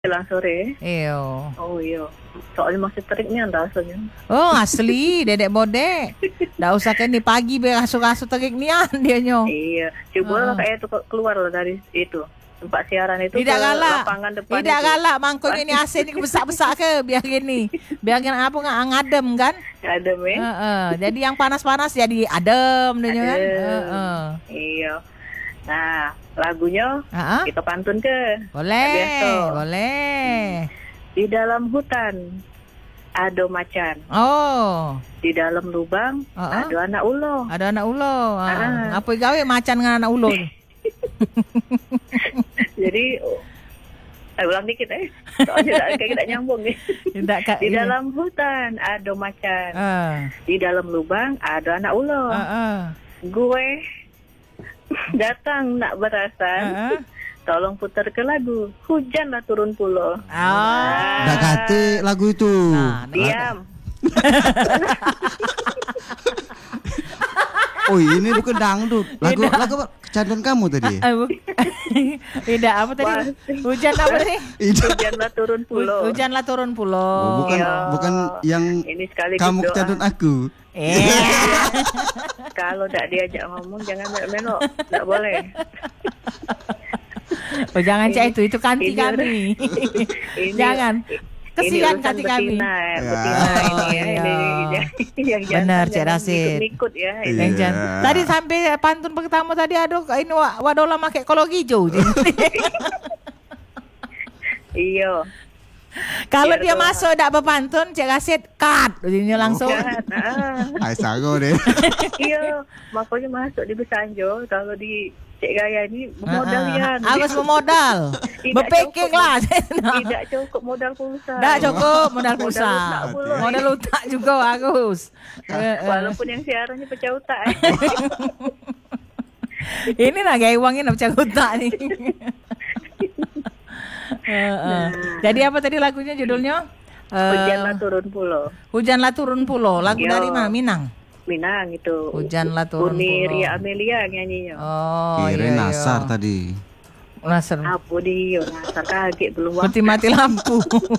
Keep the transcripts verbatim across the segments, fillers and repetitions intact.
Jelang sore. Iyo. Oh iya. Soalnya masih teriknya rasanya. Oh asli, dedek bodek. Nggak usah kan di pagi biar asuh-asuh terik nian dia nyo. Iya. Coba lah Uh. kayak itu keluar lah dari itu tempat siaran itu Tidak ke galak. lapangan depan Tidak itu. galak. Mangkok ini A C ini besar-besar ke biar gini. Biar gini apa nggak ngadem kan? Adem ya. Uh, uh. Jadi yang panas-panas jadi adem dia nyo kan. Adem. Uh, uh. Iya. Nah, lagunya Uh-uh. kita pantun ke. Boleh, Biasa. boleh. Di dalam hutan ada macan. Oh, Di dalam lubang Uh-uh. ada anak ulo. ada anak ulo. Ah. Apa gawe macan dengan anak ulo? Jadi eh, ulang dikit eh. Soalnya kayak kita nyambung nih. Tidak kak. Di ini. dalam hutan ada macan. Uh, Di dalam lubang ada anak ulo. uh, uh. Gue datang nak berasan. Uh-uh. Tolong putar ke lagu Hujanlah Turun Pulau. Ah. Dah kata lagu itu. Nah, Diam. Oh ini bukan dangdut. Lagu lagu apa? Kecanduan kamu tadi. Ah, bu- Tidak apa tadi? Wah. Hujan apa tadi? Itu. Hujanlah Turun Hu- Pulau. Hujanlah turun pulau. Oh, bukan Iya. bukan yang Ini sekali kamu doa. kecanduan aku. Eh. Kalau tak diajak ngomong jangan melok-melok. Tak boleh. Oh, jangan cak itu, itu kanti Ini kami. Ini- Jangan. Kesian ini kanti urusan kami. betina, ya, Ya. betina ini Oh, ya. iya. Ini yang Benar, jantan Cik jangan Rasid. ikut-ikut ya. Iya. Ini. Yang jan- Tadi sampai pantun pertama tadi ada ini wa- wadola make kolor hijau. Iya. Kalau Biar dia doa. masuk tak berpantun, Cik Rasid cut. Dia langsung. Jangan. Ah. Hai sango deh. Iya, makanya masuk di Besanjo. Kalau di Cik Gaya ini modal Ah, ya. harus memodal. Tidak Berpikir cukup. lah. Tidak cukup modal pulsa. Tak cukup modal Modal pulsa. otak pula. Modal otak juga harus. Eh, eh. Walaupun yang siarannya pecah otak. Ini lah gaya uangnya nak pecah otak ni. Eh, eh. Jadi apa tadi lagunya judulnya? Eh, Hujanlah Turun Pulau. Hujanlah turun pulau. Lagu Yo. dari mana? Minang. Minang itu. Hujanlah turun Uni pulau. Ria Amelia nyanyinya. Oh, Kira iya, iya. Nasar tadi. Nasar. Apa dia? Nasar kaget belum waktu. Seperti mati lampu.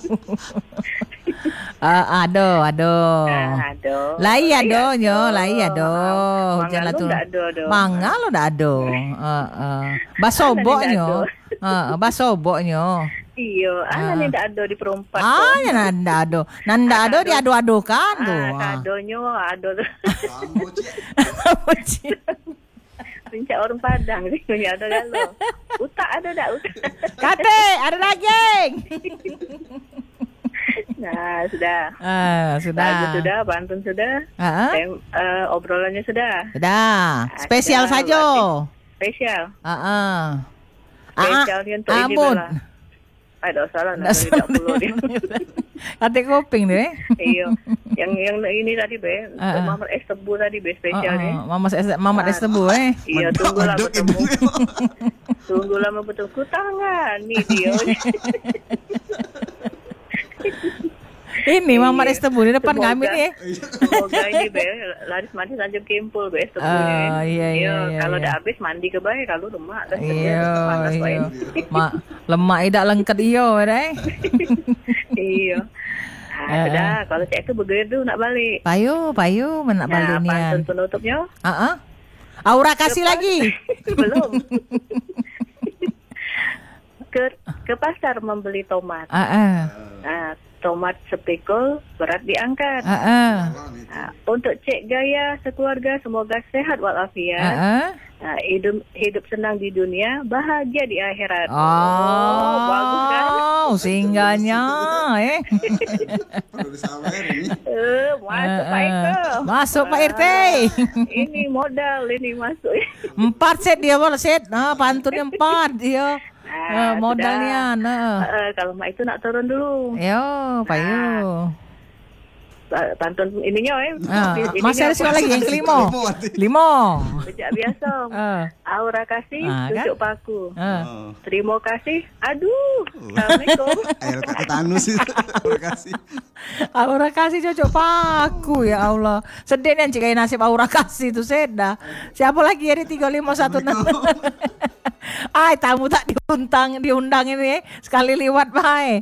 Ah, ado, ado. Ah, ado. Lai ado nyo, lai ado. Mangan Hujanlah lu turun. ndak ado, ado. Mangga lo ndak ado. Heeh, uh, Basobok Mana ni nyo. ndak Heeh, basobok nyo. Iya, Ah. ana ni ndak ado di perempat. Ah, ya nanda ado. Nanda ado diadu-adukan tuh. Ah, Ah. kadonya ado. Kamu Cik. Pincak orang Padang ni ada galau. Utak ada tak utak? Kate, ada daging. Nah, sudah. Ah, sudah. Lagu sudah, pantun sudah. Ah, Tem, eh, obrolannya sudah. sudah. Spesial Sudah, saja. Spesial. Ah, ah. Spesial yang untuk ini Amun. lah. Ah, tak salah. Nggak Nak tidak perlu dia. Kate kuping deh. Iya. Yang yang ini tadi be, Ah, ah. Mamat es tebu tadi be spesialnya. Mama Mamat es tebu eh. Iya, tunggulah Medok bertemu. ibu. Tunggulah bertemu. Ku tangan nih dia. Ini Mamat es tebu di depan Semoga- kami nih. Semoga ini be laris manis lanjut kimpul be es tebunya. Ah, iya, iya, iya, Kalau iya. udah habis mandi ke bae, kalau lemak dah Iya, panas bae. iya. Mak lemak tidak lengket iyo, deh. Iya. Ah, Ah, sudah, kalau cek itu begitu nak balik. Payu, payu menak Nah, balik pantun nian. penutupnya Ah, ah. Aura kasih lagi. belum. ke ke pasar membeli tomat. Ah, ah. Nah, tomat sepikul berat diangkat. Ah, ah. Nah, untuk Cik Gaya sekeluarga semoga sehat walafiat. Ah, ah. Nah, hidup hidup senang di dunia, bahagia di akhirat. Oh, bagus kan? singgahnya eh. Perlu disawer ini. Eh, masuk Pak Ah, Eko. ah. Masuk Pak R T. Ah, ini modal ini masuk. Empat set dia boleh set. Nah, pantunnya empat dia. Ah, Ah, modalnya. Nah. Eh, kalau mak itu nak turun dulu. Yo, payu. Pa- Pantun ininya eh. Ah, Ininya masih ada apa? soal lagi yang kelima. Lima. Bejak biasa. Ah, Aura kasih, Ah, kan? cucuk paku. ah. Oh. Terima kasih. Aduh. Assalamualaikum. Air kata tanus itu. Terima kasih. Aura kasih cocok paku ya Allah. Sedih nih cik nasib aura kasih itu seda. Siapa lagi ya di tiga lima satu enam. Ay, tamu tak diundang, diundang ini sekali liwat bae.